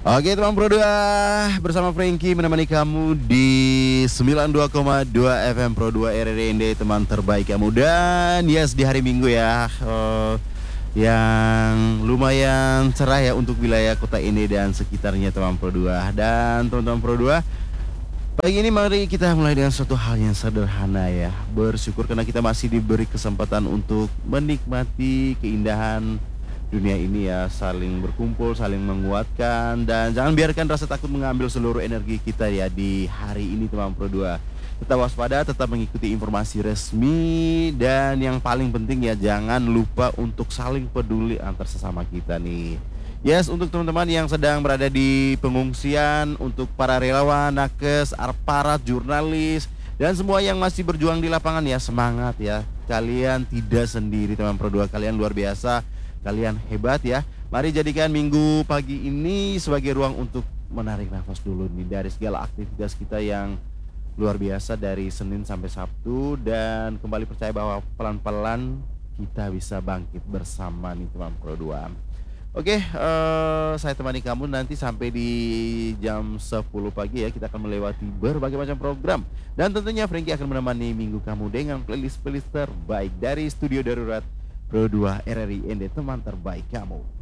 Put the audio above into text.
Oke teman Pro 2, bersama Frankie menemani kamu di 92,2 FM Pro 2 RRND, teman terbaik kamu. Dan yes, di hari Minggu ya, yang lumayan cerah ya untuk wilayah kota ini dan sekitarnya teman Pro 2. Dan teman-teman Pro 2, pagi ini mari kita mulai dengan suatu hal yang sederhana ya. Bersyukur karena kita masih diberi kesempatan untuk menikmati keindahan dunia ini ya, saling berkumpul, saling menguatkan, dan jangan biarkan rasa takut mengambil seluruh energi kita ya di hari ini teman Pro 2. Tetap waspada, tetap mengikuti informasi resmi, dan yang paling penting ya jangan lupa untuk saling peduli antar sesama kita nih. Yes, untuk teman-teman yang sedang berada di pengungsian, untuk para relawan, nakes, aparat, jurnalis, dan semua yang masih berjuang di lapangan ya, semangat ya. Kalian tidak sendiri teman Pro 2, kalian luar biasa. Kalian hebat ya. Mari jadikan minggu pagi ini sebagai ruang untuk menarik nafas dulu nih dari segala aktivitas kita yang luar biasa dari Senin sampai Sabtu, dan kembali percaya bahwa pelan-pelan kita bisa bangkit bersama nih teman Pro 2. Oke, saya temani kamu nanti sampai di jam 10 pagi ya. Kita akan melewati berbagai macam program, dan tentunya Frankie akan menemani minggu kamu dengan playlist-playlist terbaik dari Studio Darurat Pro 2 RRI ND, teman terbaik kamu.